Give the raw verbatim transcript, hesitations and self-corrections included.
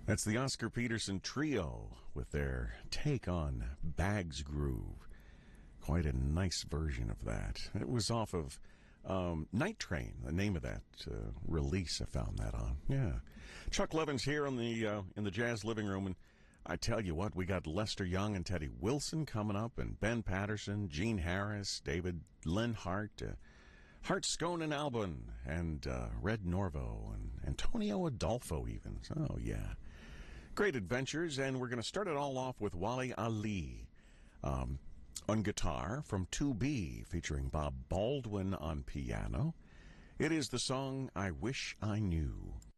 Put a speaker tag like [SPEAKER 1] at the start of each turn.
[SPEAKER 1] That's the Oscar Peterson Trio with their take on Bags Groove. Quite a nice version of that. It was off of um, Night Train, the name of that uh, release. I found that on. Yeah. Chuck Levin's here in the uh, in the Jazz Living Room, and I tell you what, we got Lester Young and Teddy Wilson coming up, and Ben Patterson, Gene Harris, David Linhart, uh, Hart Scone and Albin, and uh, Red Norvo, and Antonio Adolfo even. So, yeah. Great adventures, and we're going to start it all off with Wally Ali um, on guitar from two B, featuring Bob Baldwin on piano. It is the song I Wish I Knew.